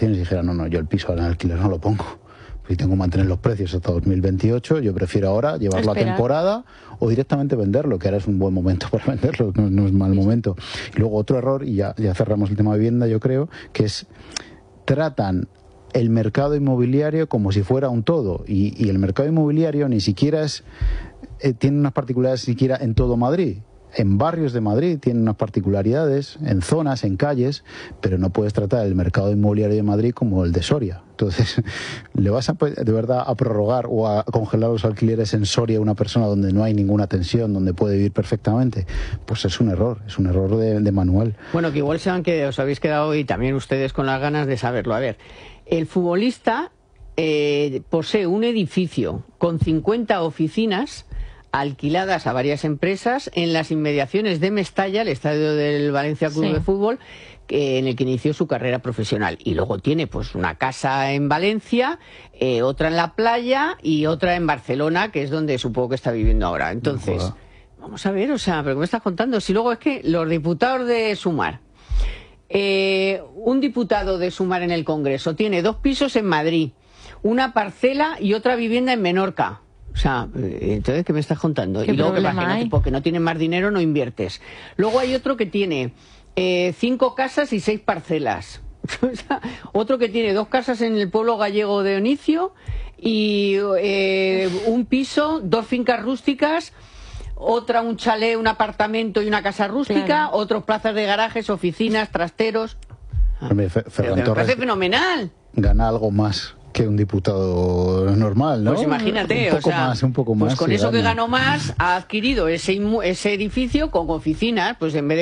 vacaciones y dijera, no, yo el piso en alquiler no lo pongo, y tengo que mantener los precios hasta 2028, yo prefiero ahora llevarlo a temporada o directamente venderlo, que ahora es un buen momento para venderlo, no es mal momento. Y luego otro error, y ya cerramos el tema de vivienda, yo creo, que es, tratan el mercado inmobiliario como si fuera un todo, y el mercado inmobiliario ni siquiera tiene unas particularidades siquiera en todo Madrid. En barrios de Madrid tiene unas particularidades, en zonas, en calles, pero no puedes tratar el mercado inmobiliario de Madrid como el de Soria. Entonces, ¿le vas de verdad a prorrogar o a congelar los alquileres en Soria a una persona donde no hay ninguna tensión, donde puede vivir perfectamente? Pues es un error de manual. Bueno, que igual os habéis quedado y también ustedes con las ganas de saberlo. A ver, el futbolista posee un edificio con 50 oficinas alquiladas a varias empresas en las inmediaciones de Mestalla, el estadio del Valencia Club de Fútbol, en el que inició su carrera profesional. Y luego tiene pues una casa en Valencia, otra en la playa y otra en Barcelona, que es donde supongo que está viviendo ahora. Entonces, vamos a ver, ¿pero qué me estás contando? Si luego es que los diputados de Sumar, un diputado de Sumar en el Congreso tiene 2 pisos en Madrid, una parcela y otra vivienda en Menorca. Entonces, ¿qué me estás contando? Y luego, porque no tienes más dinero, no inviertes. Luego hay otro que tiene 5 casas y 6 parcelas. Otro que tiene 2 casas en el pueblo gallego de Onicio y un piso, 2 fincas rústicas, otra un chalet, un apartamento y una casa rústica, otros plazas de garajes, oficinas, trasteros. Ferran Torres, me parece fenomenal. Gana algo más que un diputado normal, ¿no? Pues imagínate, un poco más. Pues con eso que ganó más, ha adquirido ese edificio con oficinas, pues en vez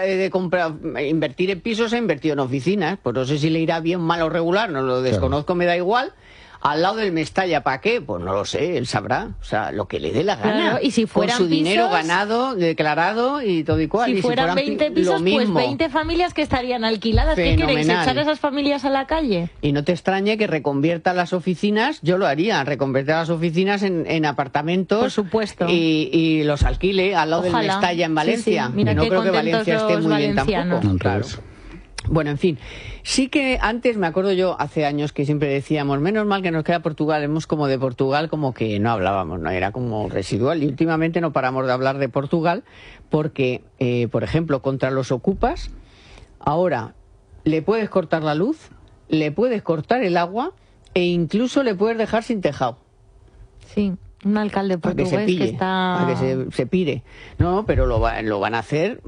de invertir en pisos, ha invertido en oficinas. Pues no sé si le irá bien, mal o regular, no lo desconozco, me da igual. Al lado del Mestalla, ¿para qué? Pues no lo sé, él sabrá. Lo que le dé la gana. Claro, y si fueran con su dinero pisos, ganado, declarado y todo y cual. Si fueran 20 pisos, pues 20 familias que estarían alquiladas. Fenomenal. ¿Qué queréis? ¿Echar a esas familias a la calle? Y no te extrañe que reconvierta las oficinas, yo lo haría, reconvertir las oficinas en apartamentos. Por supuesto. Y los alquile al lado del Mestalla en Valencia. Sí. Mira, no creo que Valencia esté muy bien tampoco. Claro. Bueno, en fin, sí que antes, me acuerdo yo, hace años que siempre decíamos, menos mal que nos queda Portugal, hemos como de Portugal como que no hablábamos, no era como residual, y últimamente no paramos de hablar de Portugal porque, por ejemplo, contra los ocupas, ahora le puedes cortar la luz, le puedes cortar el agua e incluso le puedes dejar sin tejado. Sí. Un alcalde portugués que está... Para que se pire. No, pero lo van a hacer,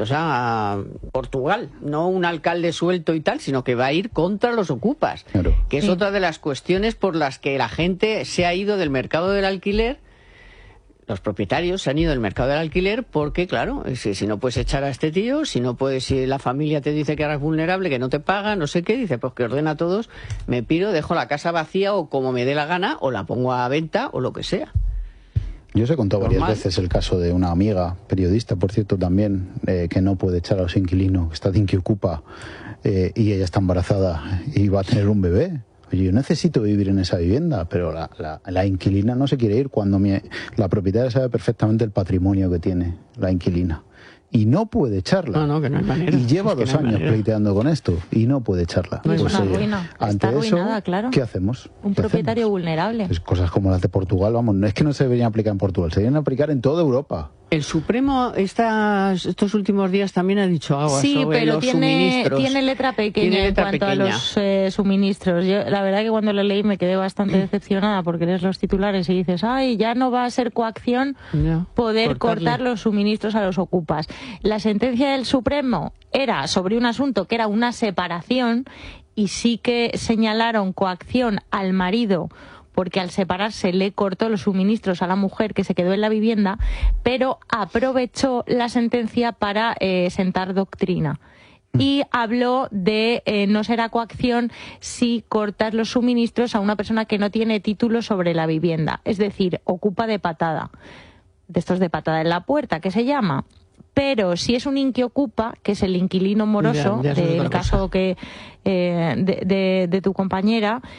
Portugal. No un alcalde suelto y tal, sino que va a ir contra los ocupas. Claro. Que es otra de las cuestiones por las que la gente se ha ido del mercado del alquiler. Los propietarios se han ido del mercado del alquiler porque, claro, si no puedes echar a este tío, si la familia te dice que eres vulnerable, que no te paga, no sé qué, dice, pues que ordena a todos, me piro, dejo la casa vacía o como me dé la gana, o la pongo a venta o lo que sea. Yo os he contado varias veces el caso de una amiga, periodista, por cierto, también, que no puede echar a los inquilinos, está de inquiocupa, y ella está embarazada y va a tener un bebé. Oye, yo necesito vivir en esa vivienda, pero la inquilina no se quiere ir cuando la propietaria sabe perfectamente el patrimonio que tiene la inquilina. Y no puede echarla. No, que no hay manera. Y lleva 2 años pleiteando con esto y no puede echarla. No, es una ruina. Ante está arruinada, eso, claro. ¿qué hacemos? Un propietario vulnerable. Pues cosas como las de Portugal, vamos, no es que no se deberían aplicar en Portugal, se deberían aplicar en toda Europa. El Supremo estos últimos días también ha dicho algo sobre los suministros. Tiene letra pequeña en cuanto a los suministros. Yo, la verdad que cuando lo leí me quedé bastante decepcionada porque lees los titulares y dices, ay, ya no va a ser coacción poder cortar los suministros a los ocupas. La sentencia del Supremo era sobre un asunto que era una separación y sí que señalaron coacción al marido porque al separarse le cortó los suministros a la mujer que se quedó en la vivienda, pero aprovechó la sentencia para sentar doctrina. Y habló de no será coacción si cortas los suministros a una persona que no tiene título sobre la vivienda, es decir, ocupa de patada, de estos de patada en la puerta, que se llama. Pero si es un inquiocupa, que es el inquilino moroso, del caso que de tu compañera,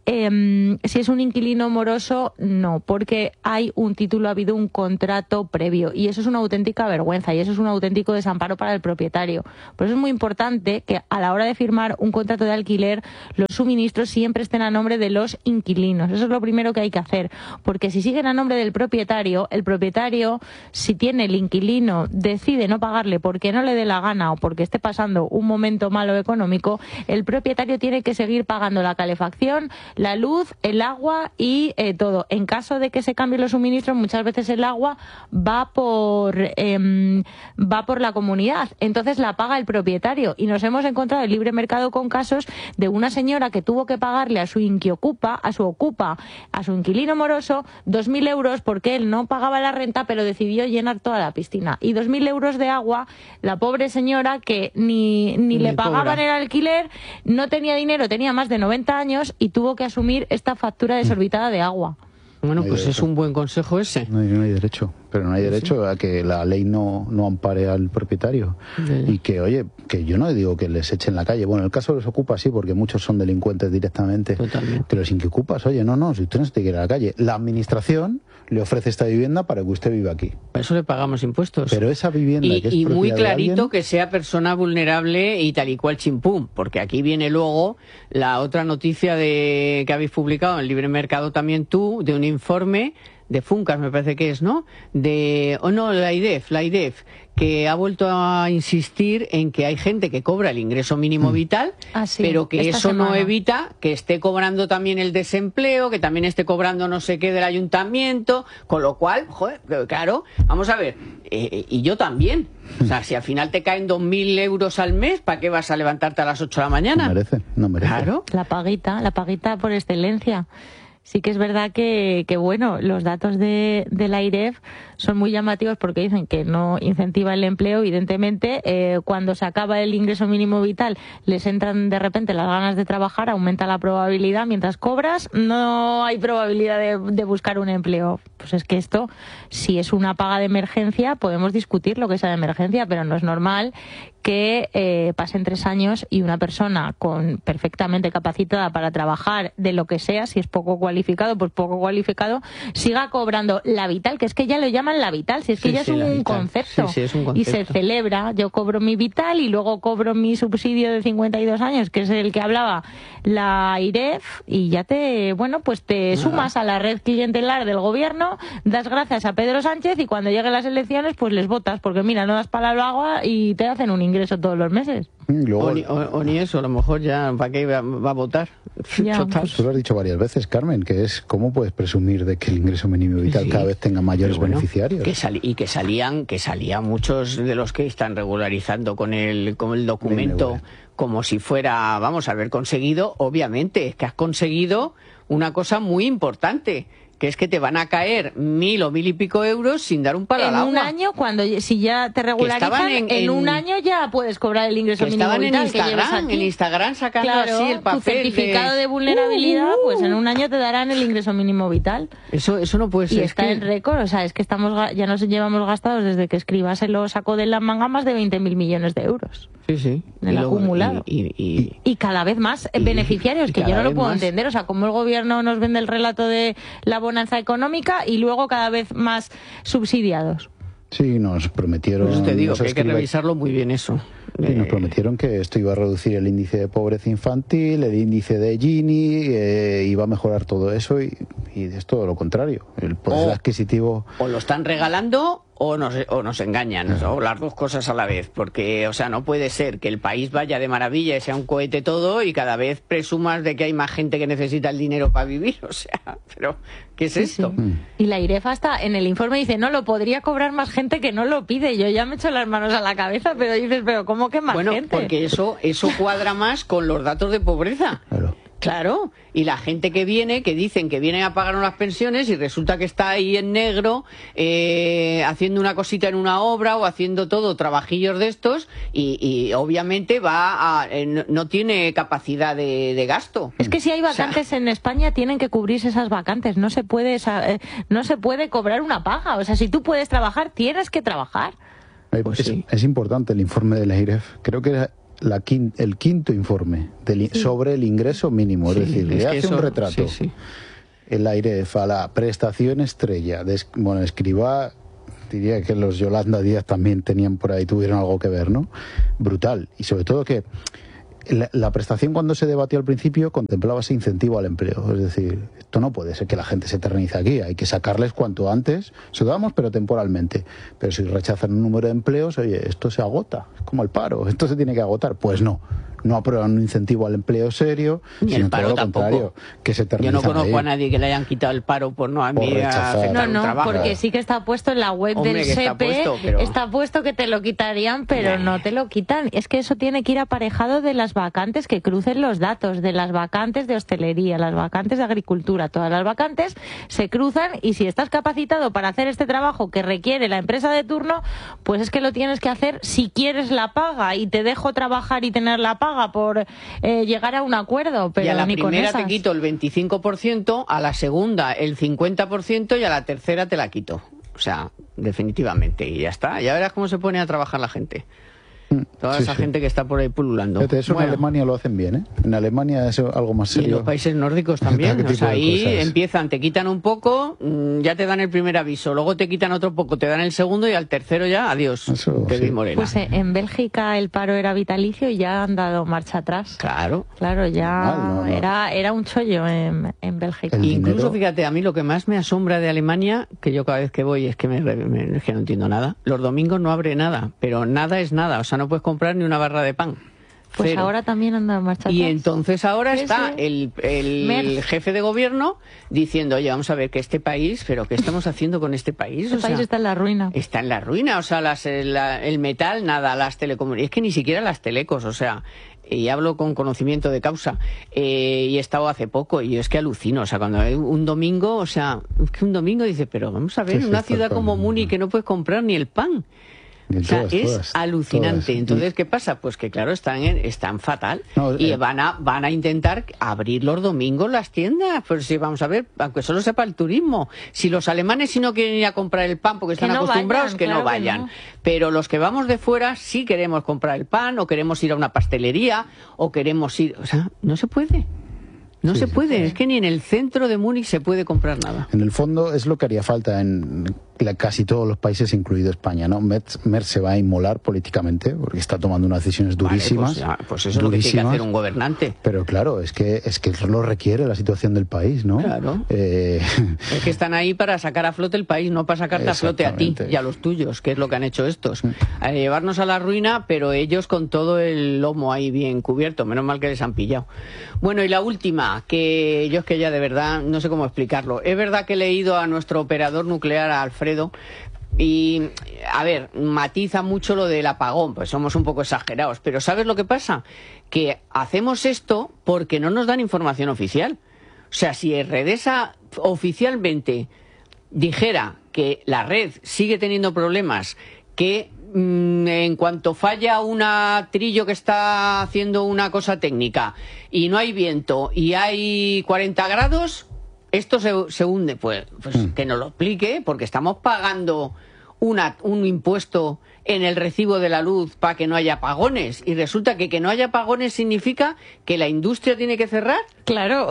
si es un inquilino moroso, no, porque hay un título, ha habido un contrato previo y eso es una auténtica vergüenza y eso es un auténtico desamparo para el propietario. Por eso es muy importante que a la hora de firmar un contrato de alquiler los suministros siempre estén a nombre de los inquilinos. Eso es lo primero que hay que hacer, porque si siguen a nombre del propietario, el propietario, si tiene el inquilino, decide no pagarle porque no le dé la gana o porque esté pasando un momento malo económico, el propietario tiene que seguir pagando la calefacción, la luz, el agua y todo. En caso de que se cambien los suministros, muchas veces el agua va por la comunidad, entonces la paga el propietario. Y nos hemos encontrado en libre mercado con casos de una señora que tuvo que pagarle a su inquilino moroso 2.000 euros porque él no pagaba la renta, pero decidió llenar toda la piscina. Y 2.000 euros de agua, la pobre señora que ni le pagaban el alquiler, no tenía dinero, tenía más de 90 años y tuvo que asumir esta factura desorbitada de agua. Bueno, pues es un buen consejo ese. No hay derecho, pero no hay derecho a que la ley no ampare al propietario. Y que, oye, que yo no digo que les echen la calle. Bueno, el caso de los ocupas sí, porque muchos son delincuentes directamente. Totalmente. Que los inquiocupas, oye, no, si usted no se tiene que ir a la calle. La administración le ofrece esta vivienda para que usted viva aquí. Para eso le pagamos impuestos. Pero esa vivienda que es y muy clarito alguien, que sea persona vulnerable y tal y cual chimpum, porque aquí viene luego la otra noticia que habéis publicado en Libre Mercado también tú, de un informe de Funcas, me parece que es, ¿no? La IDEF, que ha vuelto a insistir en que hay gente que cobra el ingreso mínimo vital, pero que eso no evita que esté cobrando también el desempleo, que también esté cobrando no sé qué del ayuntamiento, con lo cual, joder, claro, vamos a ver, y yo también. O sea, si al final te caen 2.000 euros al mes, ¿para qué vas a levantarte a las 8 de la mañana? No merece. Claro. La paguita por excelencia. Sí que es verdad que bueno, los datos de la IREF son muy llamativos porque dicen que no incentiva el empleo. Evidentemente, cuando se acaba el ingreso mínimo vital, les entran de repente las ganas de trabajar, aumenta la probabilidad. Mientras cobras, no hay probabilidad de buscar un empleo. Pues es que esto, si es una paga de emergencia, podemos discutir lo que sea de emergencia, pero no es normal que pasen 3 años y una persona perfectamente capacitada para trabajar de lo que sea, si es poco cualificado, pues poco cualificado, siga cobrando la vital, que es que ya lo llaman la vital, si es que ya es un concepto. Sí, es un concepto. Y se celebra, yo cobro mi vital y luego cobro mi subsidio de 52 años, que es el que hablaba la IREF, y ya te sumas a la red clientelar del gobierno, das gracias a Pedro Sánchez y cuando lleguen las elecciones pues les votas, porque mira, no das para el agua y te hacen un ingreso todos los meses. O ni eso, a lo mejor ya, ¿para qué va a votar? Tú lo has dicho varias veces, Carmen, que es cómo puedes presumir de que el ingreso mínimo vital cada vez tenga mayores beneficiarios. Que salían muchos de los que están regularizando con el documento como si fuera, vamos a haber conseguido, obviamente, es que has conseguido una cosa muy importante, que es que te van a caer 1.000 o 1.000 y pico euros sin dar un palo al agua. En un año, si ya te regularizan, en un año ya puedes cobrar el ingreso mínimo vital. Estaban en Instagram sacando así el papel. Tu certificado de vulnerabilidad, pues en un año te darán el ingreso mínimo vital. Eso no puede ser. Y está en récord, o sea, es que ya nos llevamos gastados desde que Escribá se lo sacó de la manga más de 20.000 millones de euros. Sí. En el acumulado. Y cada vez más beneficiarios, que yo no lo puedo entender. O sea, como el gobierno nos vende el relato de la bonanza económica y luego cada vez más subsidiados. Sí, nos prometieron... Pues te digo que hay que revisarlo muy bien eso. Y nos prometieron que esto iba a reducir el índice de pobreza infantil, el índice de Gini, iba a mejorar todo eso y es todo lo contrario. El poder adquisitivo... O lo están regalando o nos engañan, o las dos cosas a la vez, porque, o sea, no puede ser que el país vaya de maravilla y sea un cohete todo y cada vez presumas de que hay más gente que necesita el dinero para vivir, o sea, pero ¿qué es esto? Sí. Y la IREF hasta en el informe dice, no, lo podría cobrar más gente que no lo pide. Yo ya me echo las manos a la cabeza, pero dices, pero ¿cómo que más gente? Bueno, porque eso cuadra más con los datos de pobreza. Claro, y la gente que dicen que vienen a pagarnos las pensiones y resulta que está ahí en negro haciendo una cosita en una obra o haciendo trabajillos de estos y obviamente no tiene capacidad de gasto. Es que si hay vacantes en España tienen que cubrirse esas vacantes, no se puede cobrar una paga, o sea, si tú puedes trabajar tienes que trabajar. Es importante el informe de la IREF, creo que el quinto informe sobre el ingreso mínimo, es decir, le hace un retrato. El AIREF a la prestación estrella de Escrivá, diría que los Yolanda Díaz también tuvieron algo que ver, ¿no? Brutal. Y sobre todo que la prestación, cuando se debatió al principio, contemplaba ese incentivo al empleo. Es decir, esto no puede ser que la gente se eternice aquí, hay que sacarles cuanto antes, se lo damos pero temporalmente. Pero si rechazan un número de empleos, oye, esto se agota, es como el paro, esto se tiene que agotar. Pues no aprueban un incentivo al empleo serio, ni sino el paro todo lo tampoco. Contrario, que se eternizan. Yo no conozco ahí. a nadie que le hayan quitado el paro por no aceptar un trabajo. Porque sí que está puesto en la web del SEPE, está puesto que te lo quitarían, pero no te lo quitan. Es que eso tiene que ir aparejado de las vacantes, que crucen los datos, de las vacantes de hostelería, las vacantes de agricultura, todas las vacantes se cruzan, y si estás capacitado para hacer este trabajo que requiere la empresa de turno, pues es que lo tienes que hacer si quieres la paga, y te dejo trabajar y tener la paga por llegar a un acuerdo, pero y a la ni primera con te quito el 25%, a la segunda el 50% y a la tercera te la quito. O sea, definitivamente, y ya está. Ya verás cómo se pone a trabajar la gente. Toda esa gente que está por ahí pululando. Fíjate, eso en Alemania lo hacen bien, ¿eh? En Alemania es algo más serio. Y en los países nórdicos también. O sea, ahí empiezan, te quitan un poco, ya te dan el primer aviso, luego te quitan otro poco, te dan el segundo, y al tercero ya, adiós. Te vi morena. Pues en Bélgica el paro era vitalicio y ya han dado marcha atrás. Claro, ya era un chollo en Bélgica. Incluso, fíjate, a mí lo que más me asombra de Alemania, que yo cada vez que voy es que es que no entiendo nada, los domingos no abre nada, pero nada es nada, o sea, no puedes comprar ni una barra de pan. Pues Cero. ahora también anda en marcha atrás. Y entonces ahora está el jefe de gobierno diciendo, oye, vamos a ver, que este país, pero ¿qué estamos haciendo con este país? Este país está en la ruina. Está en la ruina, o sea, el metal, nada, las telecomunicaciones, es que ni siquiera las telecos, o sea, y hablo con conocimiento de causa, y he estado hace poco, y es que alucino, o sea, cuando hay un domingo, o sea, es que un domingo dice, pero vamos a ver, en una ciudad como Múnich que no puedes comprar ni el pan. O sea, es alucinante. Entonces, ¿qué pasa? Pues que claro, están fatal. Y van a intentar abrir los domingos las tiendas. Pues sí, vamos a ver, aunque solo sepa el turismo. Si los alemanes no quieren ir a comprar el pan porque están acostumbrados, que no vayan. Pero los que vamos de fuera sí queremos comprar el pan, o queremos ir a una pastelería, o queremos ir... O sea, no se puede. No se puede, es que ni en el centro de Múnich se puede comprar nada. En el fondo es lo que haría falta en casi todos los países, incluido España, ¿no? Merz se va a inmolar políticamente porque está tomando unas decisiones durísimas. Vale, pues eso es lo que tiene que hacer un gobernante. Pero claro, es que lo requiere la situación del país, ¿no? Claro. Es que están ahí para sacar a flote el país, no para sacarte a flote a ti y a los tuyos, que es lo que han hecho estos. A llevarnos a la ruina, pero ellos con todo el lomo ahí bien cubierto. Menos mal que les han pillado. Bueno, y la última, que yo es que ya de verdad no sé cómo explicarlo. Es verdad que he leído a nuestro operador nuclear, a Alfredo, y, a ver, matiza mucho lo del apagón, pues somos un poco exagerados, pero ¿sabes lo que pasa? Que hacemos esto porque no nos dan información oficial. O sea, si Redesa oficialmente dijera que la red sigue teniendo problemas, que en cuanto falla un trillo que está haciendo una cosa técnica y no hay viento y hay 40 grados... Esto se hunde, pues que nos lo explique, porque estamos pagando un impuesto en el recibo de la luz para que no haya apagones, y resulta que no haya apagones significa que la industria tiene que cerrar. Claro,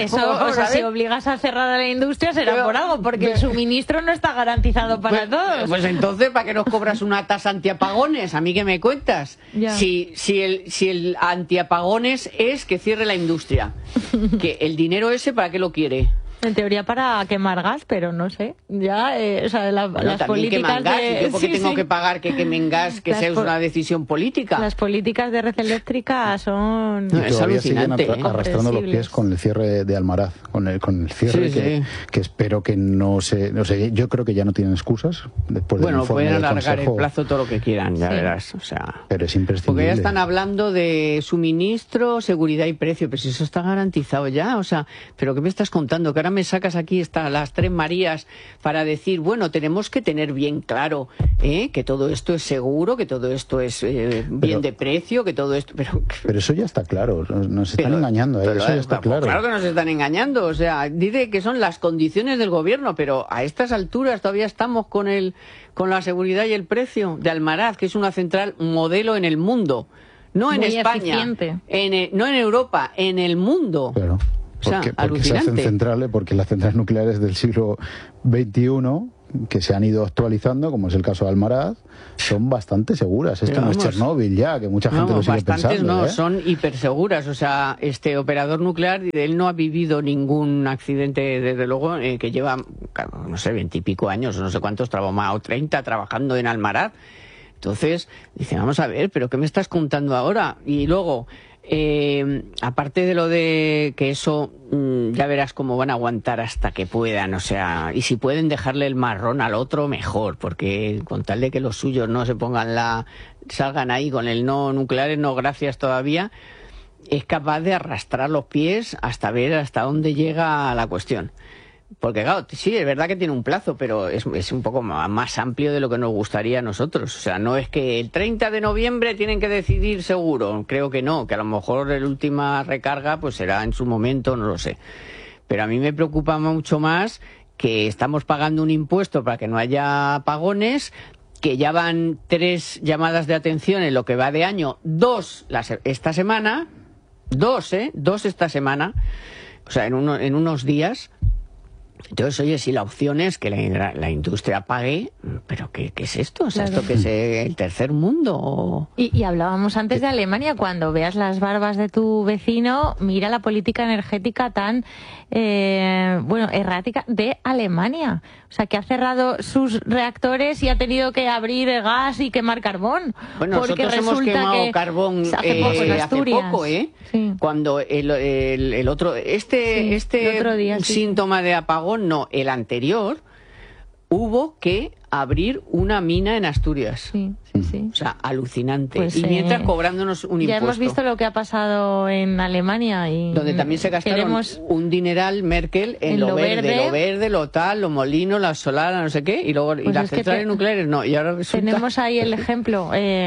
si obligas a cerrar a la industria será por algo, porque el suministro no está garantizado para todos. Pues entonces, ¿para qué nos cobras una tasa antiapagones? ¿A mí qué me cuentas? Si el antiapagones es que cierre la industria, que el dinero ese, ¿para qué lo quiere? En teoría para quemar gas, pero no sé. Ya, las políticas de... ¿Yo por qué tengo que pagar que quemen gas, que sea una decisión política? Las políticas de red eléctrica son... es alucinante. Siguen arrastrando los pies con el cierre de Almaraz, con el cierre que espero que no se... No sé, yo creo que ya no tienen excusas. Bueno, pueden alargar el plazo todo lo que quieran, ya verás. O sea, pero es imprescindible. Porque ya están hablando de suministro, seguridad y precio, pero si eso está garantizado ya, o sea, ¿pero qué me estás contando? Que ahora me sacas aquí las tres Marías para decir, bueno, tenemos que tener bien claro que todo esto es seguro, que todo esto es bien de precio, que todo esto... Pero eso ya está claro, nos están engañando, eso ya está claro. Claro que nos están engañando, o sea, dice que son las condiciones del gobierno, pero a estas alturas todavía estamos con la seguridad y el precio de Almaraz, que es una central modelo en el mundo. no en España, no en Europa, en el mundo. Claro. Porque se hacen centrales, porque las centrales nucleares del siglo XXI, que se han ido actualizando, como es el caso de Almaraz, son bastante seguras. Esto no es Chernóbil ya, que mucha gente lo sigue pensando. No, son hiperseguras. O sea, este operador nuclear, él no ha vivido ningún accidente, desde luego, que lleva, no sé, 20 y pico años, no sé cuántos, o 30 trabajando en Almaraz. Entonces, dice, vamos a ver, ¿pero qué me estás contando ahora? Y luego, aparte de lo de que eso, ya verás cómo van a aguantar hasta que puedan, o sea, y si pueden dejarle el marrón al otro, mejor, porque con tal de que los suyos no se salgan ahí con el no nucleares, no gracias todavía, es capaz de arrastrar los pies hasta ver hasta dónde llega la cuestión. Porque claro, sí, es verdad que tiene un plazo, pero es un poco más amplio de lo que nos gustaría a nosotros. O sea, no es que el 30 de noviembre tienen que decidir seguro. Creo que no, que a lo mejor la última recarga pues será en su momento, no lo sé. Pero a mí me preocupa mucho más que estamos pagando un impuesto para que no haya apagones, que ya van 3 llamadas de atención en lo que va de año, 2 esta semana, 2 esta semana, o sea, en unos días. Entonces, oye, si la opción es que la industria pague, ¿pero qué es esto? O sea, ¿esto qué es el tercer mundo? Y hablábamos antes de Alemania. Cuando veas las barbas de tu vecino, mira la política energética tan, errática de Alemania. O sea, que ha cerrado sus reactores y ha tenido que abrir gas y quemar carbón. Bueno, porque nosotros hemos quemado carbón hace poco, Sí. Cuando el otro, otro día, síntoma de apagón, no, el anterior, hubo que abrir una mina en Asturias. Sí. O sea, alucinante. Pues, y mientras cobrándonos un impuesto. Ya hemos visto lo que ha pasado en Alemania. Y donde también se gastaron un dineral Merkel en lo verde, lo tal, los molinos, la solar, no sé qué, y luego y las centrales nucleares no. Y ahora resulta... Tenemos ahí el ejemplo,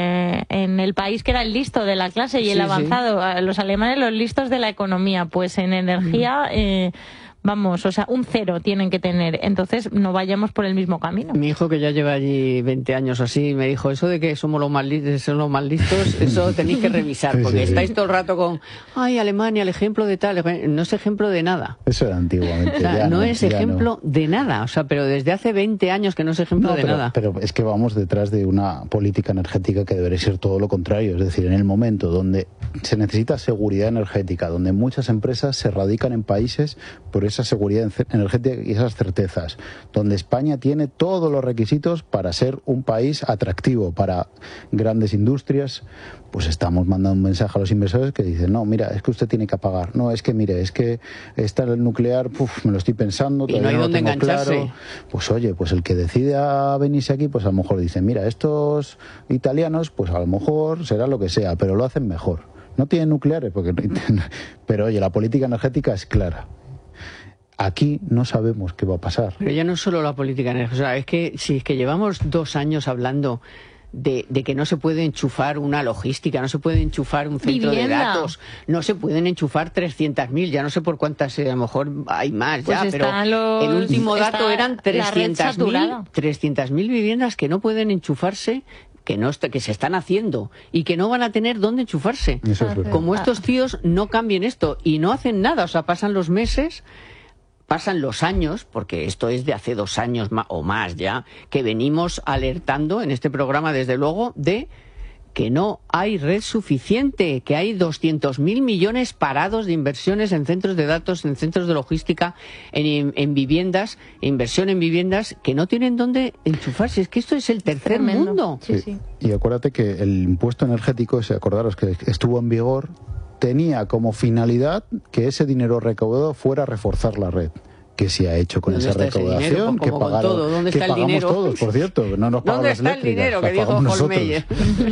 en el país que era el listo de la clase y el avanzado, los alemanes los listos de la economía, pues en energía... Vamos, o sea, un 0 tienen que tener. Entonces, no vayamos por el mismo camino. Mi hijo, que ya lleva allí 20 años así, me dijo, eso de que somos los más listos, eso tenéis que revisar, porque estáis todo el rato con, ay, Alemania, el ejemplo de tal. No es ejemplo de nada. Eso era antiguamente. O sea, no es ejemplo de nada. O sea, pero desde hace 20 años que no es ejemplo de nada. Pero es que vamos detrás de una política energética que debería ser todo lo contrario. Es decir, en el momento donde se necesita seguridad energética, donde muchas empresas se radican en países por esa seguridad energética y esas certezas, donde España tiene todos los requisitos para ser un país atractivo para grandes industrias, pues estamos mandando un mensaje a los inversores que dicen, no, mira, es que usted tiene que apagar, no, es que mire, es que está el nuclear, me lo estoy pensando, y no hay dónde engancharse. Claro. Pues oye, pues el que decide a venirse aquí, pues a lo mejor dice, mira, estos italianos, pues a lo mejor será lo que sea, pero lo hacen mejor. No tienen nucleares, pero oye, la política energética es clara. Aquí no sabemos qué va a pasar. Pero ya no solo la política energética, o sea, es que si es que llevamos 2 años hablando de que no se puede enchufar una logística, no se puede enchufar un centro de datos, no se pueden enchufar 300.000, ya no sé por cuántas, a lo mejor hay más, pues ya, pero el último dato eran 300.000 viviendas que no pueden enchufarse, que se están haciendo y que no van a tener dónde enchufarse. Eso es verdad. Como estos tíos no cambien esto y no hacen nada, o sea, pasan los meses, pasan los años, porque esto es de hace 2 años o más ya, que venimos alertando en este programa, desde luego, de que no hay red suficiente, que hay 200.000 millones parados de inversiones en centros de datos, en centros de logística, en viviendas, inversión en viviendas, que no tienen dónde enchufarse. Es que esto es el tercer mundo. Sí. Y acuérdate que el impuesto energético, acordaros que estuvo en vigor, tenía como finalidad que ese dinero recaudado fuera a reforzar la red. ¿Qué se ha hecho con esa recaudación? Que pagaron, ¿dónde está el dinero? Todos, por cierto, no nos pagan las eléctricas. ¿Dónde está el dinero? Que dijo Holmeyer.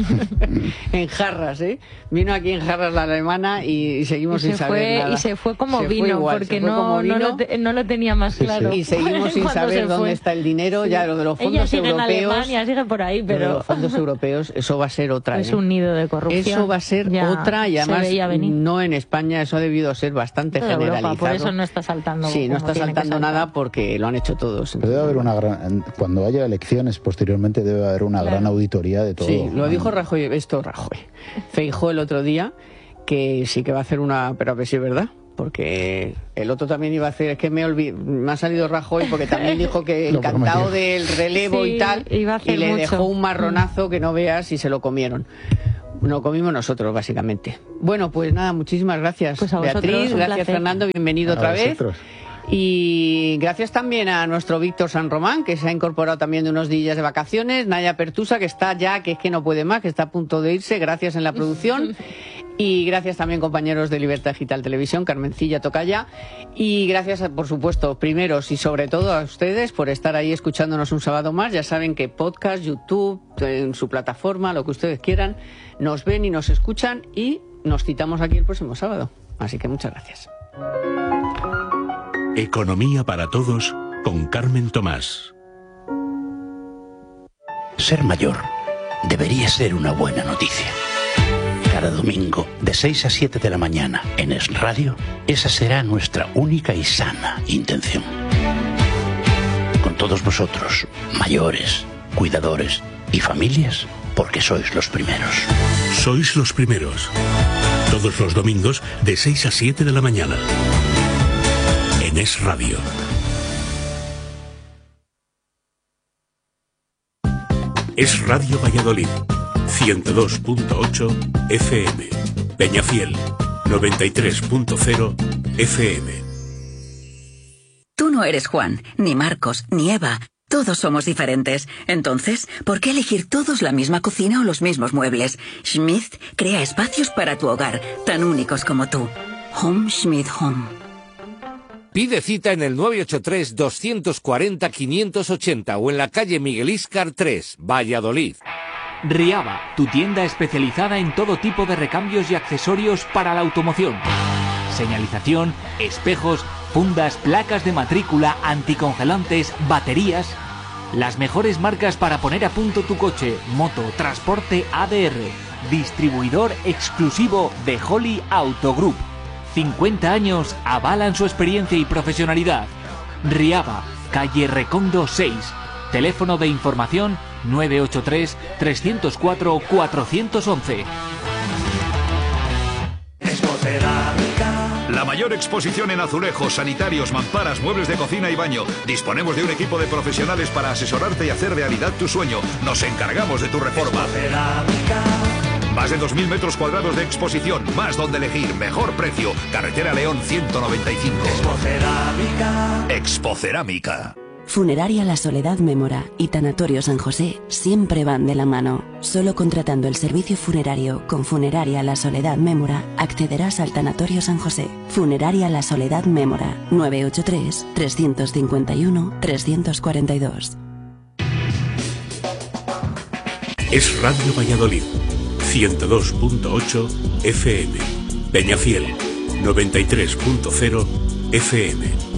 En jarras, ¿eh? Vino aquí en jarras la alemana y seguimos sin saber nada. Y se fue como vino, porque no lo tenía más claro. Y seguimos sin saber dónde está el dinero. Ya lo de los fondos sigue europeos. En Alemania, sigue por ahí, pero los fondos europeos, eso va a ser otra. Es un nido de corrupción. Eso va a ser otra, y además no en España, eso ha debido ser bastante generalizado. Europa, por eso no está saltando. Sí, no está saltando faltando nada porque lo han hecho todos. Pero debe haber cuando haya elecciones posteriormente debe haber una gran auditoría de todo. Sí, lo dijo Rajoy, Feijóo el otro día, que sí que va a hacer pero a ver si es verdad. Porque el otro también iba a hacer, es que me ha salido Rajoy porque también dijo que encantado del relevo y tal, y le dejó un marronazo que no veas y se lo comieron. Lo comimos nosotros, básicamente. Bueno, pues nada, muchísimas gracias, pues Beatriz, gracias Fernando, bienvenido otra vez. Y gracias también a nuestro Víctor San Román, que se ha incorporado también de unos días de vacaciones, Naya Pertusa, que está ya, que es que no puede más, que está a punto de irse, gracias en la producción. Y gracias también, compañeros de Libertad Digital Televisión, Carmencilla Tocaya. Y gracias, por supuesto, primeros y sobre todo a ustedes por estar ahí escuchándonos un sábado más. Ya saben que podcast, YouTube, en su plataforma, lo que ustedes quieran, nos ven y nos escuchan y nos citamos aquí el próximo sábado. Así que muchas gracias. Economía para todos con Carmen Tomás. Ser mayor debería ser una buena noticia. Cada domingo, de 6 a 7 de la mañana, en Es Radio, esa será nuestra única y sana intención. Con todos vosotros, mayores, cuidadores y familias, porque sois los primeros. Sois los primeros. Todos los domingos, de 6 a 7 de la mañana. En Es Radio. Es Radio Valladolid. 102.8 FM. Peñafiel, 93.0 FM. Tú no eres Juan, ni Marcos, ni Eva. Todos somos diferentes. Entonces, ¿por qué elegir todos la misma cocina o los mismos muebles? Schmidt crea espacios para tu hogar, tan únicos como tú. Home Schmidt Home. Pide cita en el 983-240-580 o en la calle Miguel Íscar 3, Valladolid. Riaba, tu tienda especializada en todo tipo de recambios y accesorios para la automoción. Señalización, espejos, fundas, placas de matrícula, anticongelantes, baterías. Las mejores marcas para poner a punto tu coche, moto, transporte ADR. Distribuidor exclusivo de Holly Auto Group. 50 años avalan su experiencia y profesionalidad. Riaba, calle Recondo 6. Teléfono de información 983-304-411. La mayor exposición en azulejos, sanitarios, mamparas, muebles de cocina y baño. Disponemos de un equipo de profesionales para asesorarte y hacer realidad tu sueño. Nos encargamos de tu reforma. Más de 2.000 metros cuadrados de exposición, más donde elegir, mejor precio. Carretera León 195. Expocerámica. Funeraria La Soledad Mémora y Tanatorio San José siempre van de la mano. Solo contratando el servicio funerario con Funeraria La Soledad Mémora accederás al Tanatorio San José. Funeraria La Soledad Mémora, 983-351-342. Es Radio Valladolid, 102.8 FM. Peñafiel, 93.0 FM.